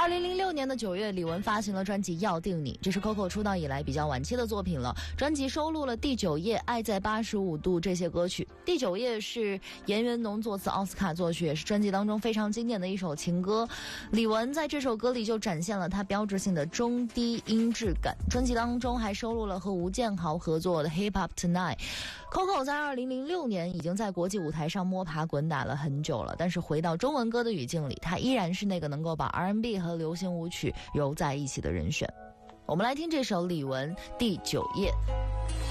2006年的9月，李玟发行了专辑《要定你》，这是 Coco 出道以来比较晚期的作品了。专辑收录了《第9页》《爱在85度》这些歌曲。《第9页》是严元农作词，奥斯卡作曲，也是专辑当中非常经典的一首情歌。李玟在这首歌里就展现了她标志性的中低音质感。专辑当中还收录了和吴建豪合作的《Hip Hop Tonight》。Coco 在2006年已经在国际舞台上摸爬滚打了很久了，但是回到中文歌的语境里，她依然是那个能够把 R&B 和流行舞曲揉在一起的人选。我们来听这首李玟《第9页》。